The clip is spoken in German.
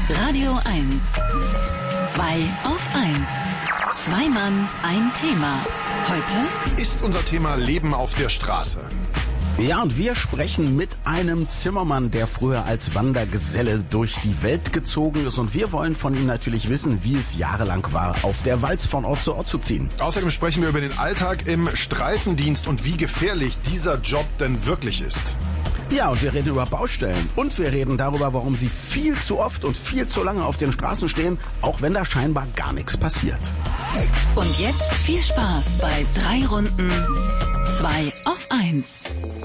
Radio 1. 2 auf 1. Zwei Mann, ein Thema. Heute ist unser Thema Leben auf der Straße. Ja, und wir sprechen mit einem Zimmermann, der früher als Wandergeselle durch die Welt gezogen ist. Und wir wollen von ihm natürlich wissen, wie es jahrelang war, auf der Walz von Ort zu Ort zu ziehen. Außerdem sprechen wir über den Alltag im Streifendienst und wie gefährlich dieser Job denn wirklich ist. Ja, und wir reden über Baustellen. Und wir reden darüber, warum sie viel zu oft und viel zu lange auf den Straßen stehen, auch wenn da scheinbar gar nichts passiert. und jetzt viel Spaß bei 3 Runden 2 auf 1.